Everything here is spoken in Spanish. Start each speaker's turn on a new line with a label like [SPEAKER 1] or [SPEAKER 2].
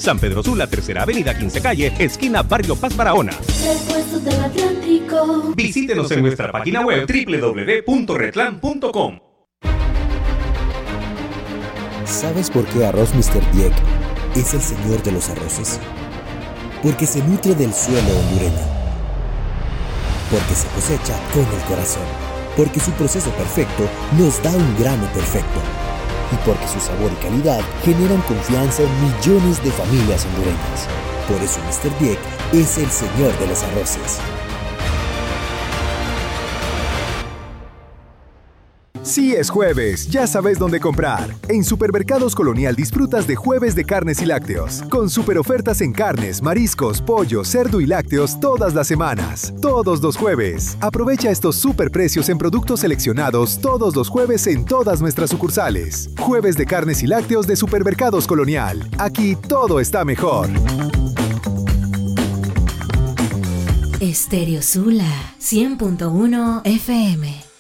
[SPEAKER 1] San Pedro Sula, Tercera Avenida, 15 Calle, esquina Barrio Paz Barahona.
[SPEAKER 2] Repuestos del Atlántico.
[SPEAKER 1] Visítenos en nuestra página web www.retlan.com.
[SPEAKER 3] ¿Sabes por qué Arroz Mr. Dieck es el señor de los arroces? Porque se nutre del suelo hondureño. Porque se cosecha con el corazón. Porque su proceso perfecto nos da un grano perfecto. Y porque su sabor y calidad generan confianza en millones de familias hondureñas. Por eso Mr. Dieck es el señor de los arroces.
[SPEAKER 4] Sí es jueves, ya sabes dónde comprar. En Supermercados Colonial disfrutas de jueves de carnes y lácteos, con super ofertas en carnes, mariscos, pollo, cerdo y lácteos todas las semanas. Todos los jueves. Aprovecha estos super precios en productos seleccionados todos los jueves en todas nuestras sucursales. Jueves de carnes y lácteos de Supermercados Colonial. Aquí todo está mejor.
[SPEAKER 5] Estéreo Sula 100.1 FM.